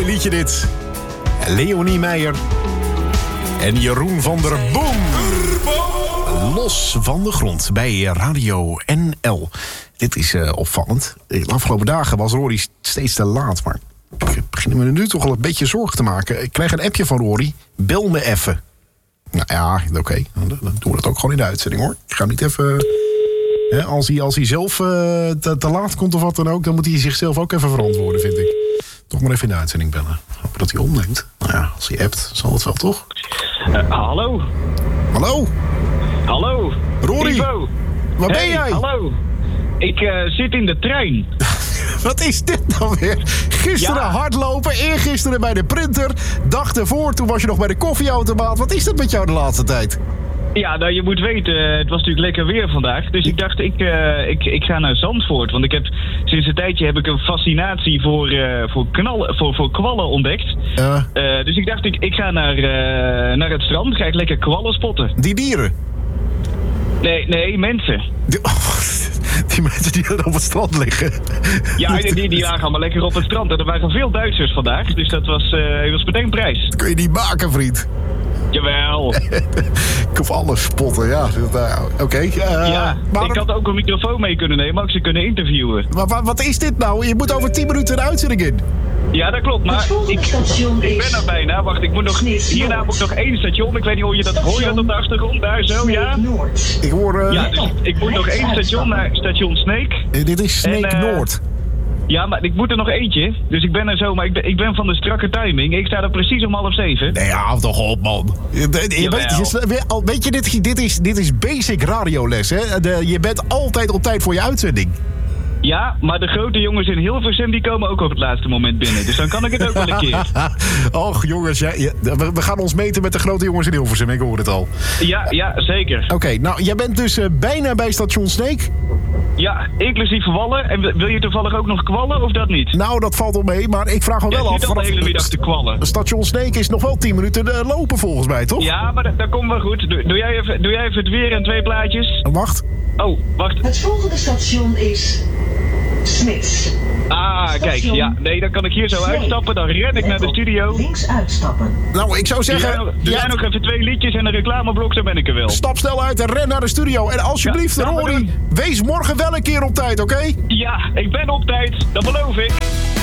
Mooi liedje dit. Leonie Meijer en Jeroen van der Boom. Los van de grond bij Radio NL. Dit is opvallend. De afgelopen dagen was Rory steeds te laat, maar ik begin me nu toch al een beetje zorgen te maken. Ik krijg een appje van Rory. Bel me even. Nou ja, oké. Dan doen we dat ook gewoon in de uitzending, hoor. Ik ga niet even... Als hij zelf te laat komt of wat dan ook... dan moet hij zichzelf ook even verantwoorden, vind ik. Toch maar even in de uitzending bellen. Hopen dat hij opneemt. Nou ja, als hij appt, zal het wel, toch? Hallo? Hallo? Hallo? Rory? Ivo? Waar ben jij? Hallo? Ik zit in de trein. Wat is dit nou weer? Gisteren hardlopen, eergisteren bij de printer. Dag ervoor, toen was je nog bij de koffieautomaat. Wat is dat met jou de laatste tijd? Ja, nou, je moet weten, het was natuurlijk lekker weer vandaag. Dus ik dacht, ik ga naar Zandvoort. Want sinds een tijdje heb ik een fascinatie voor kwallen ontdekt. Dus ik dacht, ik ga naar het strand. Ga ik lekker kwallen spotten. Die dieren? Nee, mensen. Die mensen die er op het strand liggen. Ja, die lagen allemaal lekker op het strand. En er waren veel Duitsers vandaag. Dus dat was meteen prijs. Dat kun je niet maken, vriend. Jawel. Ik hoef alles spotten, ja. Oké. Maar ik had ook een microfoon mee kunnen nemen, ook ze kunnen interviewen. Maar wat is dit nou? Je moet over 10 minuten de uitzending in. Ja, dat klopt, maar ik ben er bijna. Wacht, hierna moet ik nog 1 station. Ik weet niet hoe je dat hoort op de achtergrond, daar zo, ja? Ik hoor... Ja, dus ik moet nog 1 station naar station Sneek. Dit is Sneek Noord. Ja, maar ik moet er nog eentje. Dus ik ben er zo, maar ik ben van de strakke timing. Ik sta er precies om 6:30. Nee, hou toch op, man. Weet je, dit is basic radioles, hè? Je bent altijd op tijd voor je uitzending. Ja, maar de grote jongens in Hilversum die komen ook op het laatste moment binnen. Dus dan kan ik het ook wel een keer. Och, jongens, we gaan ons meten met de grote jongens in Hilversum. Ik hoor het al. Ja, zeker. Oké, nou, jij bent dus bijna bij station Sneek. Ja, inclusief wallen. En wil je toevallig ook nog kwallen of dat niet? Nou, dat valt wel mee, maar ik vraag me wel af... Je zit al de hele middag te kwallen. Station Sneek is nog wel 10 minuten lopen volgens mij, toch? Ja, maar dat komt wel goed. Doe jij even het weer en 2 plaatjes? Wacht. Oh, wacht. Het volgende station is... Smits. Kijk, ja. Nee, dan kan ik hier zo uitstappen. Dan ren ik naar de studio. Links uitstappen. Nou, ik zou zeggen... Er zijn nog even 2 liedjes en een reclameblok, dan ben ik er wel. Stap snel uit en ren naar de studio. En alsjeblieft, Rory, wees morgen wel een keer op tijd, oké? Ja, ik ben op tijd. Dat beloof ik.